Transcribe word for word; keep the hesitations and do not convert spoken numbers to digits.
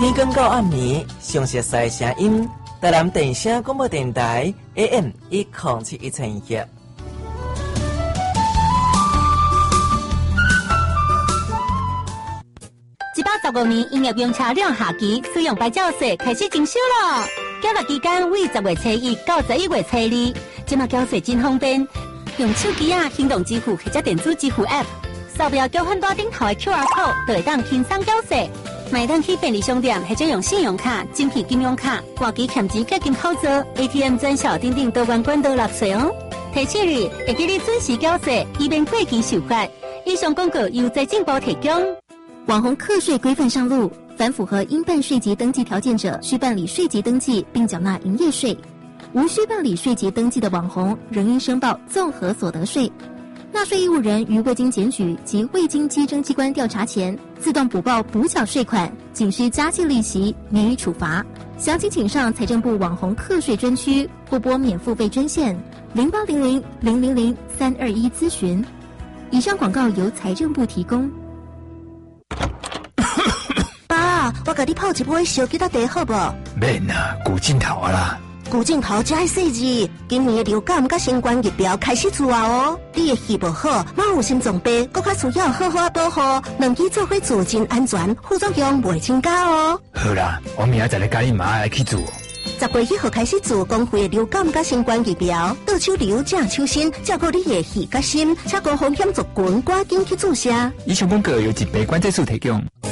天光到暗暝，详细赛声音，台南电声广播电台 A M 一零七一千赫。 一百十五年营业用车辆下期使用牌照税开始征收了，缴纳期间为十月初一到十一月初二，即马缴税真方便，用手机啊、行动支付或者电子支付 App， 扫描交换单顶头的 Q R code， 就会当轻松缴税。买单去便利商店或者用信用卡、精品金融卡、挂机欠钱结金口座、A T M 转小等等多元管道纳税哦。提醒你，会记你准时缴税，以免过期受罚。以上广告由财政部提供。 网红课税规范上路，凡符合应办税籍登记条件者，需办理税籍登记并缴纳营业税；无需办理税籍登记的网红，仍应申报综合所得税。纳税义务人于未经检举及未经稽征机关调查前，自动补报补缴税款，仅需加计利息，免予处罚。详情请上财政部网红课税专区或拨免付费专线零八零零零零零三二一咨询。以上广告由财政部提供。 爸，我甲你泡一杯烧鸡仔茶好无？ 免啊，古镜头啊啦。 古镜头才会细致，今年的流感甲新冠疫苗开始出啊哦。你的肺不好，莫有心脏病，搁较需要好好保护，两支做伙做真安全，副作用袂增加哦。 好啦，我明仔载来甲你妈来去做。 十月一号开始做公费的流感甲新冠疫苗，倒手流正手心，照顾你的肺甲心，且高风险族群赶紧去注射。 以上广告由疾病管制署提供。